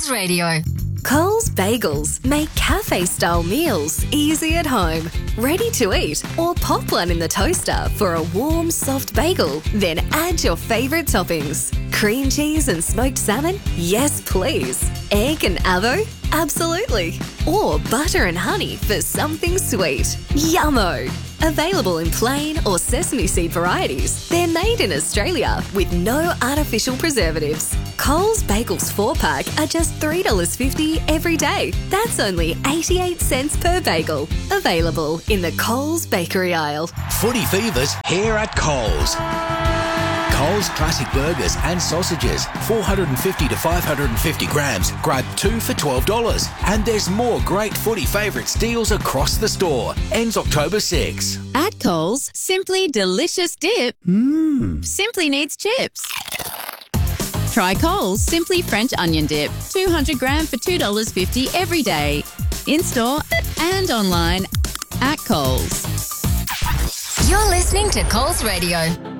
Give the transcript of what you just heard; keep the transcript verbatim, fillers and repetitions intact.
Coles Radio. Coles Bagels make cafe-style meals easy at home. Ready to eat or pop one in the toaster for a warm, soft bagel. Then add your favourite toppings. Cream cheese and smoked salmon? Yes, please. Egg and avo? Absolutely. Or butter and honey for something sweet. Yummo! Available in plain or sesame seed varieties. They're made in Australia with no artificial preservatives. Coles Bagels four pack are just three dollars fifty every day. That's only eighty-eight cents per bagel. Available in the Coles bakery aisle. Footy Fever's here at Coles. Coles Classic Burgers and Sausages, four hundred fifty to five hundred fifty grams. Grab two for twelve dollars. And there's more great Footy Favourites deals across the store. Ends October sixth. At Coles, simply delicious dip Mmm. simply needs chips. Try Coles Simply French Onion Dip, two hundred gram for two dollars fifty every day. In-store and online at Coles. You're listening to Coles Radio.